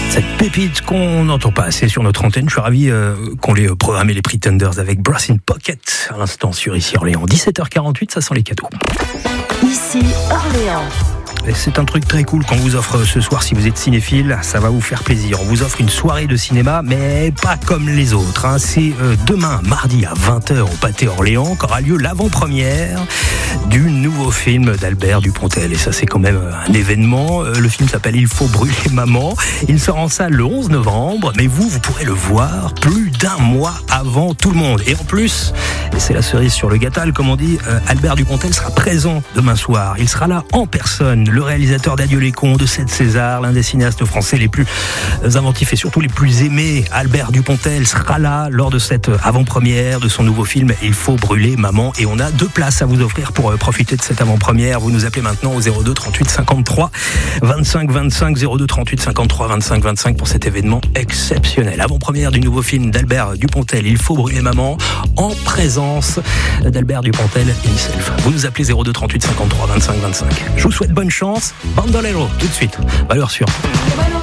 Cette pépite qu'on n'entend pas assez sur notre antenne. Je suis ravi qu'on l'ait programmé les Pretenders avec Brass in Pocket à l'instant sur Ici Orléans. 17h48, ça sent les cadeaux. Ici Orléans. Et c'est un truc très cool qu'on vous offre ce soir si vous êtes cinéphile, ça va vous faire plaisir. On vous offre une soirée de cinéma, mais pas comme les autres. C'est demain, mardi à 20h au Pâté Orléans qu'aura lieu l'avant-première du nouveau film d'Albert Dupontel. Et ça, c'est quand même un événement. Le film s'appelle Il faut brûler maman. Il sort en salle le 11 novembre, mais vous pourrez le voir plus d'un mois avant tout le monde. Et en plus, et c'est la cerise sur le gâteau, comme on dit, Albert Dupontel sera présent demain soir. Il sera là en personne. Le réalisateur d'Adieu les cons, de 7 César, l'un des cinéastes français les plus inventifs et surtout les plus aimés, Albert Dupontel, sera là lors de cette avant-première de son nouveau film Il faut brûler maman. Et on a 2 places à vous offrir pour profiter de cette avant-première. Vous nous appelez maintenant au 02 38 53 25 25, 02 38 53 25 25 pour cet événement exceptionnel. Avant-première du nouveau film d'Albert Dupontel, Il faut brûler maman, en présence d'Albert Dupontel himself. Vous nous appelez 02 38 53 25 25. Je vous souhaite bonne chance. Bandolero, tout de suite. Valeur sûre.